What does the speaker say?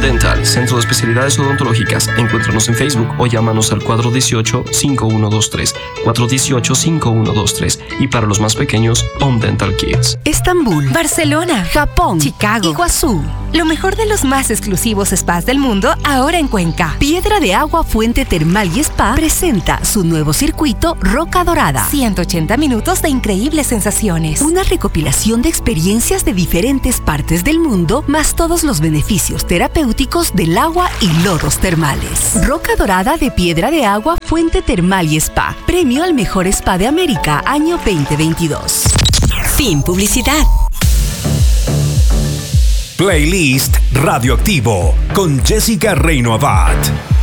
Dental, Centro de Especialidades Odontológicas. Encuéntranos en Facebook o llámanos al 418-5123, 418-5123. Y para los más pequeños, Home Dental Kids. Estambul, Barcelona, Japón, Chicago, Iguazú. Lo mejor de los más exclusivos spas del mundo ahora en Cuenca. Piedra de Agua Fuente Termal y Spa presenta su nuevo circuito Roca Dorada. 180 minutos de increíbles sensaciones. Una recopilación de experiencias de diferentes partes del mundo, más todos los beneficios terapéuticos del agua y lodos termales. Roca Dorada de Piedra de Agua Fuente Termal y Spa. Premio al mejor spa de América, año 2022. Fin publicidad. Playlist Radioactivo con Jessica Reino Abad.